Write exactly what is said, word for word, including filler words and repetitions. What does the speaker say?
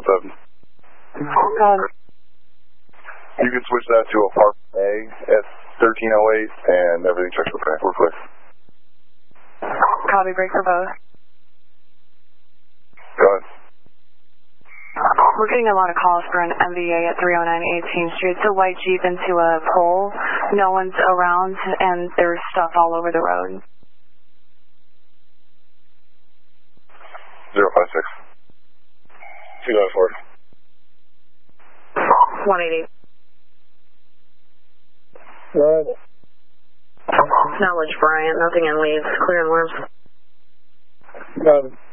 seven. Um, You can switch that to apartment A at thirteen oh eight, and everything checks okay. We're clear. copy, break for both. Go ahead. We're getting a lot of calls for an M V A at three oh nine eighteenth Street. It's a white Jeep into a pole. No one's around, and there's stuff all over the road. zero five six. two nine four. one eighty. Right. Knowledge, Bryant. Nothing in leads. Clear and worms. Got it.